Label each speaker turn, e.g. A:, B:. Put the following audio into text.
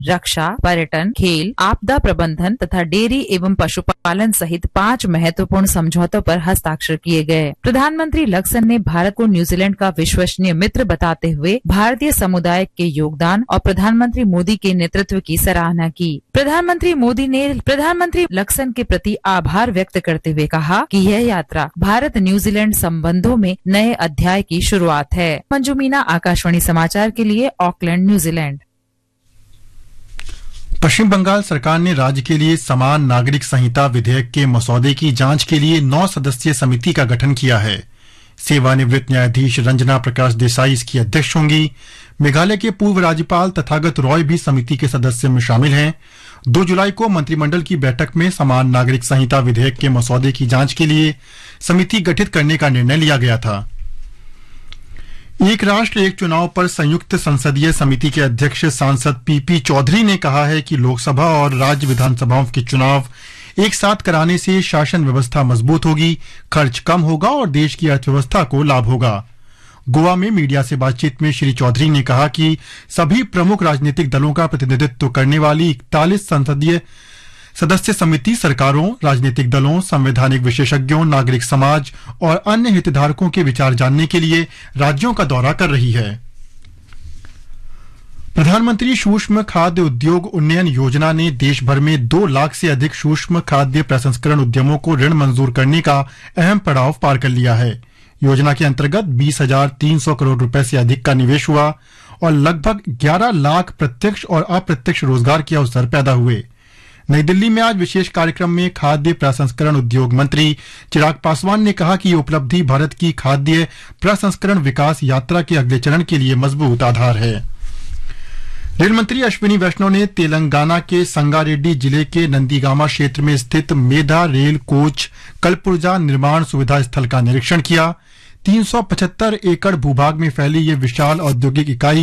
A: रक्षा, पर्यटन, खेल, आपदा प्रबंधन तथा डेयरी एवं पशुपालन सहित 5 महत्वपूर्ण समझौतों पर हस्ताक्षर किए गए। प्रधानमंत्री लक्सन ने भारत को न्यूजीलैंड का विश्वसनीय मित्र बताते हुए भारतीय समुदाय के योगदान और प्रधानमंत्री मोदी के नेतृत्व की सराहना की। प्रधानमंत्री मोदी ने प्रधानमंत्री लक्सन के प्रति आभार व्यक्त करते हुए कहा कि यह यात्रा भारत न्यूजीलैंड संबंधों में नए अध्याय की शुरुआत है। मंजू मीना, आकाशवाणी समाचार के लिए ऑकलैंड, न्यूजीलैंड।
B: पश्चिम बंगाल सरकार ने राज्य के लिए समान नागरिक संहिता विधेयक के मसौदे की जांच के लिए 9 सदस्यीय समिति का गठन किया है। सेवानिवृत्त न्यायाधीश रंजना प्रकाश देसाई इसकी अध्यक्ष होंगी। मेघालय के पूर्व राज्यपाल तथागत रॉय भी समिति के सदस्य में शामिल हैं। 2 जुलाई को मंत्रिमंडल की बैठक में समान नागरिक संहिता विधेयक के मसौदे की जांच के लिए समिति गठित करने का निर्णय लिया गया था। एक राष्ट्र एक चुनाव पर संयुक्त संसदीय समिति के अध्यक्ष सांसद पीपी चौधरी ने कहा है कि लोकसभा और राज्य विधानसभाओं के चुनाव एक साथ कराने से शासन व्यवस्था मजबूत होगी, खर्च कम होगा और देश की अर्थव्यवस्था को लाभ होगा। गोवा में मीडिया से बातचीत में श्री चौधरी ने कहा कि सभी प्रमुख राजनीतिक दलों का प्रतिनिधित्व करने वाली 41 संसदीय सदस्य समिति सरकारों, राजनीतिक दलों, संवैधानिक विशेषज्ञों, नागरिक समाज और अन्य हितधारकों के विचार जानने के लिए राज्यों का दौरा कर रही है। प्रधानमंत्री सूक्ष्म खाद्य उद्योग उन्नयन योजना ने देश भर में 2 लाख से अधिक सूक्ष्म खाद्य प्रसंस्करण उद्यमों को ऋण मंजूर करने का अहम पड़ाव पार कर लिया है। योजना के अंतर्गत 20,300 करोड़ रुपए से अधिक का निवेश हुआ और लगभग 11 लाख प्रत्यक्ष और अप्रत्यक्ष रोजगार के अवसर पैदा हुए। नई दिल्ली में आज विशेष कार्यक्रम में खाद्य प्रसंस्करण उद्योग मंत्री चिराग पासवान ने कहा कि ये उपलब्धि भारत की खाद्य प्रसंस्करण विकास यात्रा के अगले चरण के लिए मजबूत आधार है। रेल मंत्री अश्विनी वैष्णव ने तेलंगाना के संगारेड्डी जिले के नंदीगामा क्षेत्र में स्थित मेधा रेल कोच कलपुर्जा निर्माण सुविधा स्थल का निरीक्षण किया। 375 एकड़ भूभाग में फैली ये विशाल औद्योगिक इकाई